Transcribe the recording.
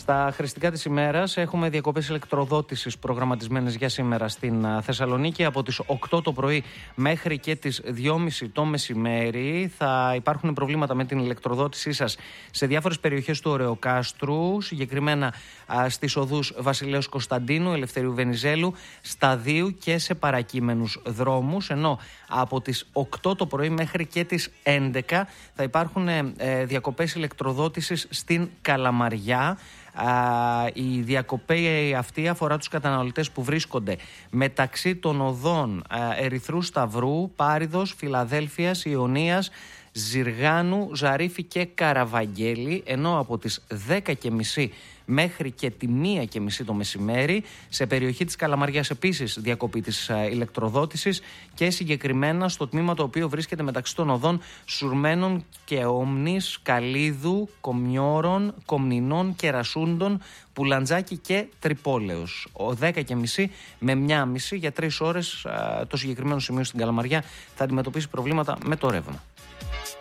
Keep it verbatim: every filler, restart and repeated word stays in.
Στα χρηστικά της ημέρας έχουμε διακοπές ηλεκτροδότησης προγραμματισμένες για σήμερα στην Θεσσαλονίκη. Από τις οκτώ το πρωί μέχρι και τις δυόμιση το μεσημέρι θα υπάρχουν προβλήματα με την ηλεκτροδότησή σας σε διάφορες περιοχές του Ωρεοκάστρου, συγκεκριμένα στις οδούς Βασιλέως Κωνσταντίνου, Ελευθερίου Βενιζέλου, Σταδίου και σε παρακείμενους δρόμους, ενώ από τις οκτώ το πρωί μέχρι και τις έντεκα θα υπάρχουν διακοπές ηλεκτροδότησης στην Καλαμαριά. Η διακοπή αυτή αφορά τους καταναλωτές που βρίσκονται μεταξύ των οδών Ερυθρού Σταυρού, Πάριδος, Φιλαδέλφειας, Ιωνίας, Ζυργάνου, Ζαρίφη και Καραβαγγέλη, ενώ από τις δέκα και μισή μέχρι και τη μία και μισή το μεσημέρι σε περιοχή της Καλαμαριάς επίσης διακοπή της ηλεκτροδότησης και συγκεκριμένα στο τμήμα το οποίο βρίσκεται μεταξύ των οδών Σουρμένων και Όμνης, Καλίδου, Κομιόρων, Κομνηνών, Κερασούντων, Πουλαντζάκη και Τρυπόλεως. Ο δέκα και μισή με μία και μισή για τρεις ώρες το συγκεκριμένο σημείο στην Καλαμαριά θα αντιμετωπίσει προβλήματα με το ρεύμα.